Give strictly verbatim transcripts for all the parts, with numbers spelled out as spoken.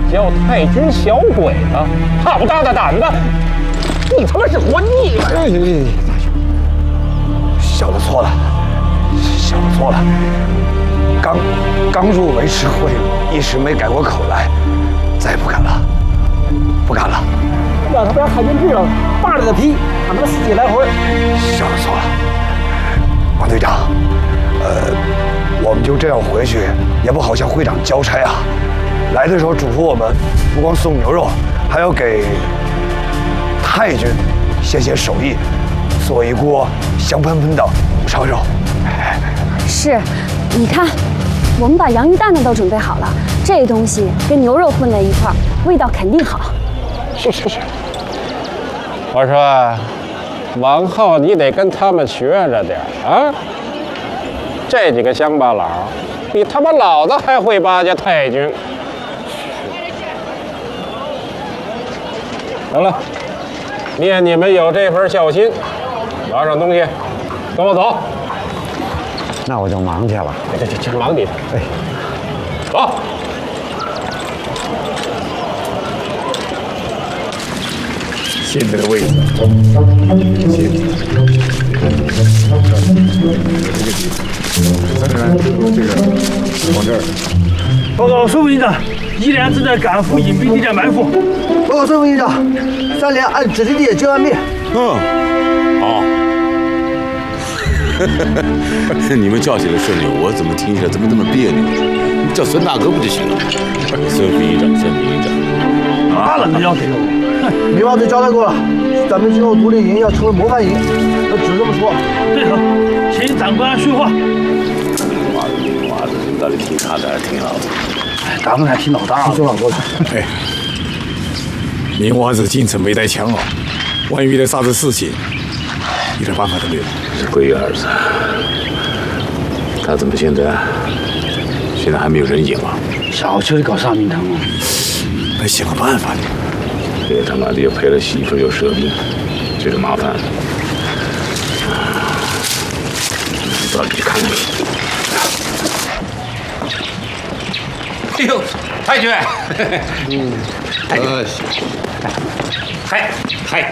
叫太君小鬼子，好大的胆子！你他妈是活腻了！哎，大兄， 小的错了，小的错了。刚刚入为师会，一时没改过口来，再也不敢了，不敢了。 要他不让太君知道，扒了个皮，他妈死气来回。 小的错了，王队长，呃，我们就这样回去，也不好向会长交差啊。来的时候嘱咐我们，不光送牛肉，还要给太君献献手艺，做一锅香喷喷的五烧肉。 是，你看，我们把洋芋蛋呢都准备好了，这东西跟牛肉混在一块儿，味道肯定好。 是是是。我说，往后你得跟他们学着点啊！这几个乡巴佬，比他妈老子还会巴结太君。行了，念你们有这份孝心，拿上东西，跟我走。 那我就忙去了。 这这这忙你的。哎，走。 现在的位置，现在这个地方，这个这个往这儿。 报告孙副营长，一连正在赶赴隐蔽地带埋伏。 报告孙副营长，三连按指定地点就按灭。 嗯，好。你们叫起来顺溜，我怎么听起来怎么那么别扭？你叫孙大哥不就行了？孙副营长，孙副营长， 啊，了要给我。 明王队交代过了，咱们今后独立营要成为模范营，他只这么说。 对头，请长官训话。 妈的，妈的，你到底听他的还是听老子？ 当然听老大了。 孙老多。 哎，明娃子进城没带枪哦，万一遇到啥子事情，一点办法都没有。这龟儿子，他怎么现在现在还没有人影啊？ 小区里搞啥名堂啊？ 得想个办法的。 这他妈的又赔了媳妇又折兵，这就麻烦了。到底去看看。 哎呦，太君，嗯，太君，嗨嗨。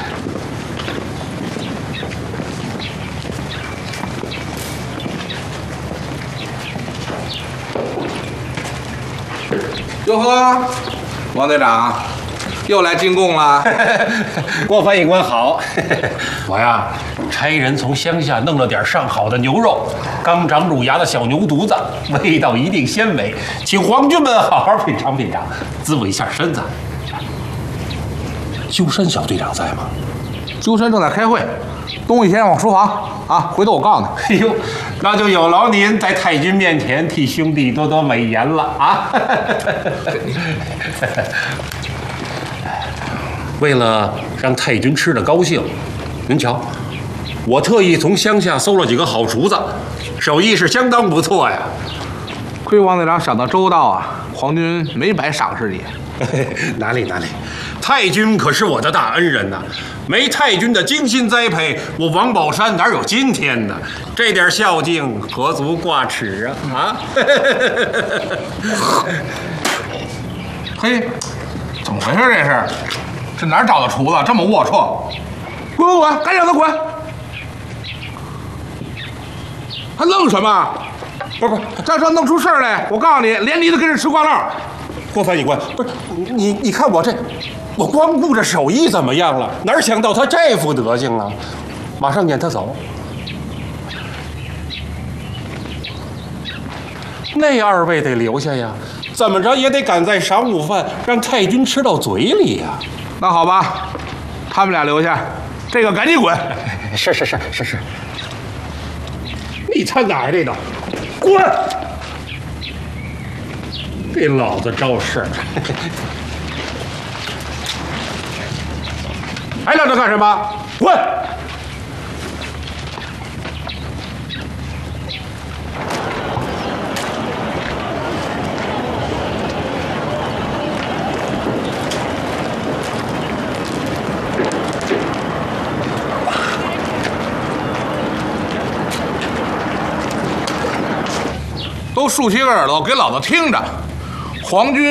哟呵，王队长，又来进贡了。 郭翻译官好，我呀差人从乡下弄了点上好的牛肉，刚长乳牙的小牛犊子，味道一定鲜美，请皇军们好好品尝品尝，滋补一下身子。鸠山小队长在吗？ 鸠山正在开会，东西先往书房啊，回头我告诉你。哎呦，那就有劳您在太君面前替兄弟多多美言了啊！为了让太君吃得高兴，您瞧，我特意从乡下搜了几个好厨子，手艺是相当不错呀。 亏王队长想到周到啊，皇军没白赏识你。 哪里哪里，太君可是我的大恩人呐、啊！没太君的精心栽培，我王宝山哪有今天呢？这点孝敬何足挂齿啊！啊！ 嘿，怎么回事？这是？这哪儿找的厨子这么龌龊？滚滚滚，赶紧让他滚！还愣什么？不是不是，这要弄出事儿来，我告诉你，连你都跟着吃瓜烂。 郭翻译官，不是你，你看我这，我光顾着手艺怎么样了？哪想到他这副德行啊！马上撵他走。那二位得留下呀，怎么着也得赶在晌午饭让太君吃到嘴里呀。 那好吧，他们俩留下，这个赶紧滚！ 是是是是是。你看哪儿这个？滚！给老子招事！还愣着干什么？滚！ 都竖起个耳朵给老子听着，皇军